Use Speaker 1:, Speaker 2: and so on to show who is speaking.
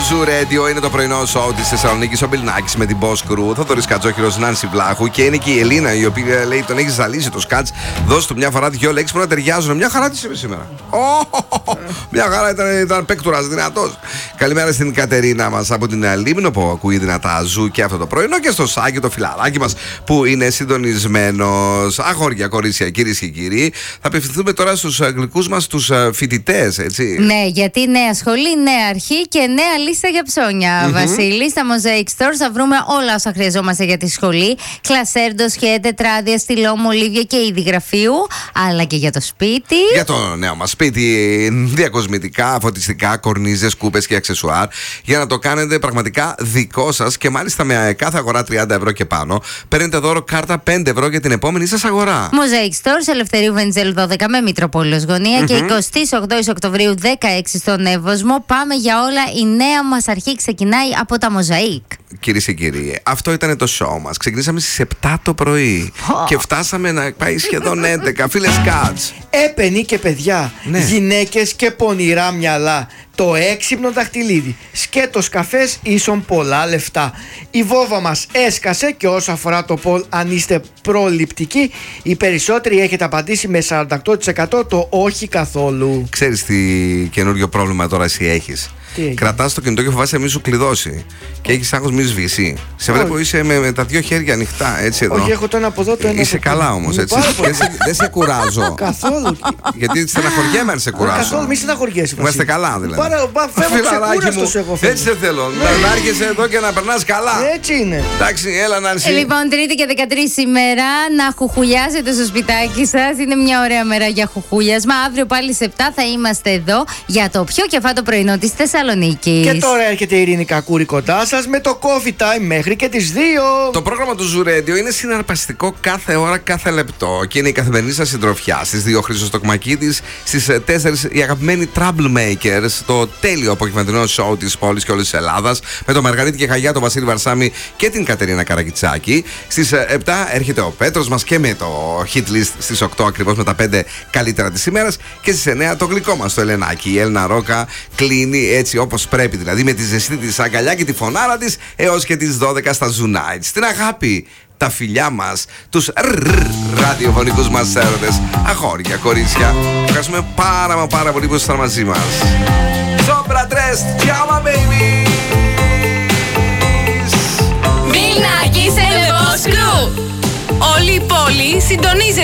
Speaker 1: Zoo Radio, είναι το πρωινό σοου της Θεσσαλονίκης. Ο Μπιλνάκης με την Boss Crew, Θοδωρής Κατζόχυρος, Νάνση Βλάχου. Και είναι και η Ελίνα, η οποία λέει: τον έχει ζαλίσει το σκάτς. Δώσ' του μια φορά δυο λέξεις που να ταιριάζουν. Μια χαρά της είπε σήμερα. Μια χαρά ήταν παίκτουρας, δυνατός. Καλημέρα στην Κατερίνα μας από την Λίμνο που ακούει δυνατά Ζου και αυτό το πρωινό. Και στο Σάκη, το φιλαράκι μας που είναι συντονισμένος. Αγόρια, κορίτσια, κυρίες και κύριοι. Θα απευθυνθούμε τώρα στους γλυκούς μας τους φοιτητές, έτσι.
Speaker 2: Ναι, γιατί νέα σχολή, νέα αρχή και νέα λίστα για ψώνια. Βασίλη, στα Mosaic Stores θα βρούμε όλα όσα χρειαζόμαστε για τη σχολή. Κλασέρ, ντοσιέ, τετράδια, στυλό, μολύβια και είδη γραφείου. Αλλά και για το σπίτι.
Speaker 1: Για το νέο μας σπίτι, διακοσμητικά, φωτιστικά, κορνίζες, κούπες και αξεσουάρ. Για να το κάνετε πραγματικά δικό σας και μάλιστα με κάθε αγορά 30 ευρώ και πάνω. Παίρνετε δώρο κάρτα 5 ευρώ για την επόμενη σας αγορά.
Speaker 2: Mosaic Stores, Ελευθερίου Βενιζέλου 12 με Μητροπόλεως Γωνία και 28 Οκτωβρίου 16 στον Εύωσμο. Πάμε για όλα. Η νέα μας αρχή ξεκινάει από τα Mosaic.
Speaker 1: Κυρίες και κύριοι, αυτό ήταν το show μας. Ξεκινήσαμε στις 7 το πρωί και φτάσαμε να πάει σχεδόν 11. Φίλες Κάτς.
Speaker 3: Έπαινοι και παιδιά,
Speaker 1: Ναι.
Speaker 3: γυναίκες και πονηρά μυαλά. Το έξυπνο δαχτυλίδι. Σκέτος καφές ίσον πολλά λεφτά. Η βόβα μας έσκασε και όσο αφορά το poll, αν είστε προληπτικοί, οι περισσότεροι έχετε απαντήσει με 48% το όχι καθόλου.
Speaker 1: Ξέρεις τι καινούριο πρόβλημα τώρα εσύ έχεις? Κρατάς το κινητό και φοβάσαι μη σου κλειδώσει. Και έχεις άγχος μη σβήσει. Σε βλέπω είσαι με τα δύο χέρια ανοιχτά, έτσι εδώ.
Speaker 3: Όχι, έχω το ένα από εδώ, το ένα
Speaker 1: Είσαι
Speaker 3: από εδώ.
Speaker 1: καλά όμως, έτσι. Δεν σε κουράζω.
Speaker 3: Καθόλου.
Speaker 1: Γιατί στεναχωριέμαι αν σε κουράζω.
Speaker 3: Καθόλου, μη στεναχωριέσαι.
Speaker 1: Είμαστε καλά δηλαδή.
Speaker 3: Φιλαράκι μου,
Speaker 1: έτσι δεν θέλω. Να έρχεσαι εδώ και να περνάς καλά.
Speaker 3: Έτσι είναι.
Speaker 1: Εντάξει, έλα Νάνση.
Speaker 2: Λοιπόν, Τρίτη και 13 σήμερα να χουχουλιάσετε στο σπιτάκι σας. Είναι μια ωραία μέρα για χουχούλιασμα. Αύριο πάλι σε 7 θα είμαστε εδώ για το πιο κεφάτο πρωινό της Θεσσαλονίκης.
Speaker 3: Και τώρα έρχεται η Ειρήνη Κακούρη κοντά σας με το Coffee Time μέχρι και τις 2.
Speaker 1: Το πρόγραμμα του Zoo Radio είναι συναρπαστικό κάθε ώρα, κάθε λεπτό. Και είναι η καθημερινή σας συντροφιά. Στις 2 Χρήστος Τοκμακίδης, στις 4 οι αγαπημένοι Troublemakers, το τέλειο απογευματινό σοου της πόλης και όλης της Ελλάδας, με τον Μαργαρίτη και Χαγιά, τον Βασίλη Βαρσάμι και την Κατερίνα Καρακιτσάκη. Στις 7 έρχεται ο Πέτρος μας και με το hit list στις 8 ακριβώς με τα 5 καλύτερα της ημέρας. Και στις 9 το γλυκό μας το Ελενάκι. Η Έλληνα Ρόκα κλείνει έτσι όπως πρέπει, δηλαδή με τη ζεστή της αγκαλιά και τη φωνάρα της έως και τις 12 στα Zoo Nights. Την αγάπη, τα φιλιά μας, τους ραδιοφωνικούς μας έρωτες, αγόρια, κορίτσια. Ευχαριστούμε πάρα πολύ που ήσασταν μαζί μας. Sombra 3, ciao my babies.
Speaker 4: Μπιλνάκης and the Boss Crew. Όλη η πόλη συντονίζεται.